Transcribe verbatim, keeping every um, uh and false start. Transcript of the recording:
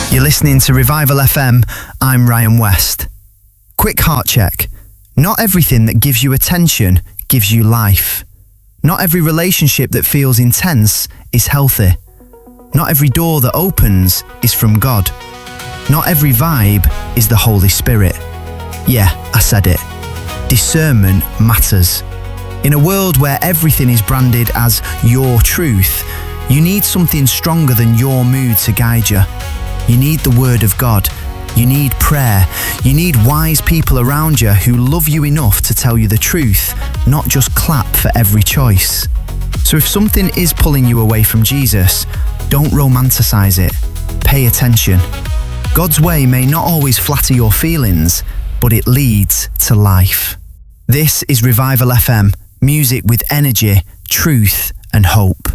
You're listening to Revival F M. I'm Ryan West. Quick heart check. Not everything that gives you attention gives you life. Not every relationship that feels intense is healthy. Not every door that opens is from God. Not every vibe is the Holy Spirit. Yeah, I said it. Discernment matters. In a world where everything is branded as your truth, you need something stronger than your mood to guide you. You need the Word of God. You need prayer. You need wise people around you who love you enough to tell you the truth, not just clap for every choice. So if something is pulling you away from Jesus, don't romanticize it. Pay attention. God's way may not always flatter your feelings, but it leads to life. This is Revival F M, music with energy, truth, and hope.